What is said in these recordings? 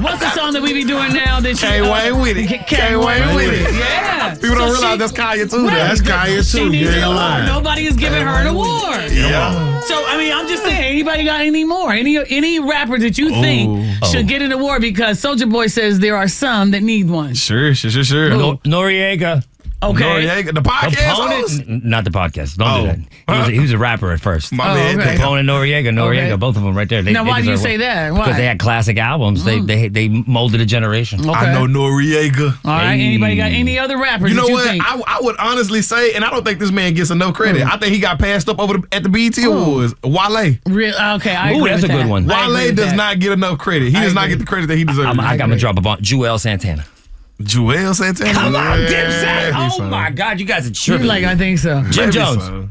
What's the song that we be doing now? That K-Wayne with it. K-Wayne with it. Yeah. People don't realize that's Kanye too. Right. That's Kanye She too. needs You an ain't award. lying. Nobody is giving her an award. Yeah. So, I mean, I'm just saying, anybody got any more? Any rapper that you think should get an award because Soulja Boy says there are some that need one. Sure. Noriega. Okay. Noriega, the podcast host? Not the podcast. Don't do that. He was a rapper at first. My bad. okay. Capone and Noriega, both of them right there. Now, why do you say that? Why? Because they had classic albums. They molded a generation. Okay. I know Noriega. All right. Anybody got any other rappers You know that you what? think? I would honestly say, and I don't think this man gets enough credit. I think he got passed up at the BET Awards. Wale. Okay, I agree Ooh, that's with a good that. one. I agree Wale with does that. not get enough credit. He does not get the credit that he deserves. I got to drop a bomb. Joel Santana. Joel Santana. Come on, Yeah, Dipset. he's Oh, fine. my God. You guys are You're tripping. like, I think so. Jim Maybe Jones. so.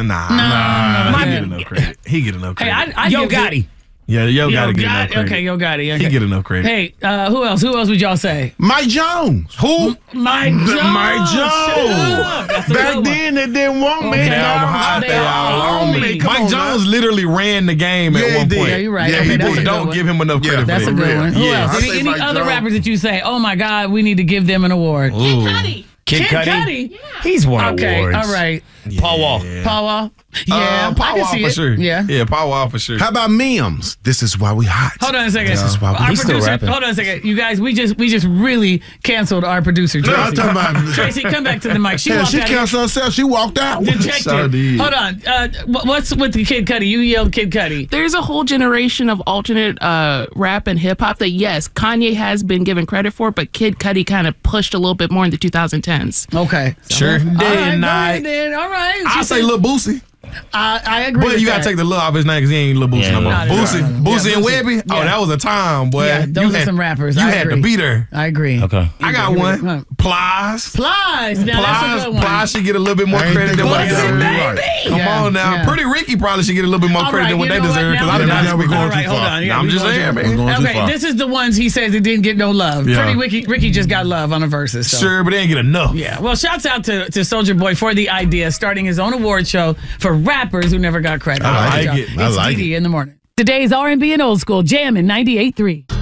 Nah. He get enough credit. He get enough Hey, credit. I Yo give Gotti. Yeah, Yo Gotti get enough credit. Okay, Yo Gotti. Okay. He get enough credit. Hey, who else? Who else would y'all say? Mike Jones. Who? Mike Jones. Mike Shut Jones. up. That's a good Back one. then, they didn't want me. Okay. Now I'm hot. They all on me. Come Mike on, Jones literally ran the game Yeah, at he one did. point. Yeah, you're right. Yeah, Okay, he that's a did. good Don't one. give him enough credit That's for a that. good one. Who Yeah. else? I say Any Mike other Jones. rappers that you say, oh my God, we need to give them an award? Kid Cudi. He's won Okay, awards. all right. Paul Wall. Paul Wall? Yeah, I Paul can Wall see for it. sure. Yeah. Yeah, Paul Wall for sure. How about Mims? This is why we hot. Hold on a second. This is why we Our He's still producer, rapping. hold on a second. You guys, we just really canceled our producer, No, I'm Tracy. talking about. Tracy, come back to the mic. She Yeah, walked she out. canceled herself. She walked out. Dejected. Sure did. Hold on. What's with the Kid Cudi? You yelled Kid Cudi. There's a whole generation of alternate rap and hip hop that, yes, Kanye has been given credit for, but Kid Cudi kind of pushed a little bit more in the 2010s. Okay. Sure. All right, Day go and ahead night. then. All right. I say Lil Boosie. I agree But with you gotta that. take the Lil off his name because he ain't Lil Boosie Yeah, no more. not at all. Boosie and Boosie. Webby. Yeah. Oh, that was a time, boy. Yeah, those are some rappers. You I had agree. to beat her. I agree. Okay. I got one. Plies. Plies. Now that's a good one. Plies should get a little bit more I ain't credit than think what about they that. deserve. You're right. Come Yeah, on now. yeah. Pretty Ricky probably should get a little bit more All credit right, than what you they know what? deserve. Because Now I did we're not now we're going All too right, hold far. on. Yeah, I'm we just going saying, too- man. We're going too Okay, far. this is the ones he says that didn't get no love. Yeah. Pretty Ricky just got love on the verses. So. Sure, but they ain't get enough. Yeah, well, shouts out to Soulja Boy for the idea of starting his own award show for rappers who never got credit. I like All right, it. y'all. I It's like Didi in the morning. Today's R&B and old school jam in 98.3.